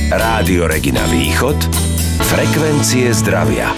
Rádio Regina Východ, frekvencie zdravia.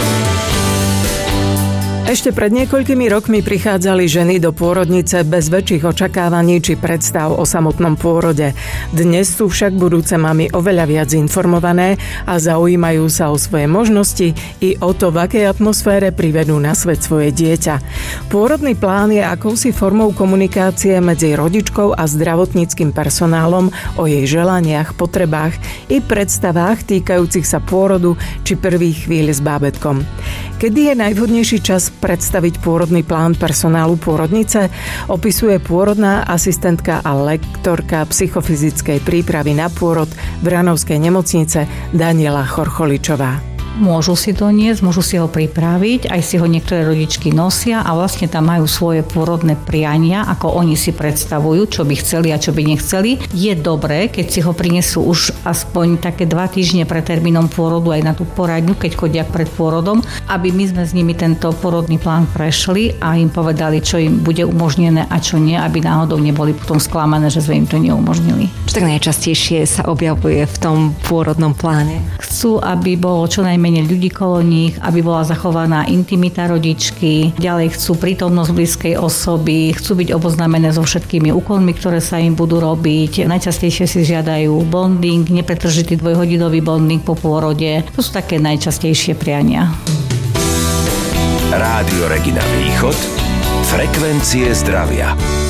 Ešte pred niekoľkými rokmi prichádzali ženy do pôrodnice bez väčších očakávaní či predstav o samotnom pôrode. Dnes sú však budúce mami oveľa viac informované a zaujímajú sa o svoje možnosti i o to, v akej atmosfére privedú na svet svoje dieťa. Pôrodný plán je akousi formou komunikácie medzi rodičkou a zdravotníckym personálom o jej želaniach, potrebách i predstavách týkajúcich sa pôrodu či prvých chvíľ s bábätkom. Kedy je najvhodnejší čas predstaviť pôrodný plán personálu pôrodnice, opisuje pôrodná asistentka a lektorka psychofyzickej prípravy na pôrod v Ranovskej nemocnice Daniela Chorcholičová. Môžu si to niesť, môžu si ho pripraviť, aj si ho niektoré rodičky nosia a vlastne tam majú svoje pôrodné priania, ako oni si predstavujú, čo by chceli a čo by nechceli. Je dobré, keď si ho prinesú už aspoň také 2 týždne pred termínom pôrodu aj na tú poradňu, keď chodia pred pôrodom, aby my sme s nimi tento pôrodný plán prešli a im povedali, čo im bude umožnené a čo nie, aby náhodou neboli potom sklamané, že sme im to neumožnili. Čo tak najčastejšie sa objavuje v tom pôrodnom pláne? Chcú, aby bolo čo najmenej ľudí kolo nich, aby bola zachovaná intimita rodičky, ďalej chcú prítomnosť blízkej osoby, chcú byť oboznámené so všetkými úkonmi, ktoré sa im budú robiť. Najčastejšie si žiadajú bonding, nepretržitý 2-hodinový bonding po pôrode. To sú také najčastejšie priania. Rádio Regina Východ, frekvencie zdravia.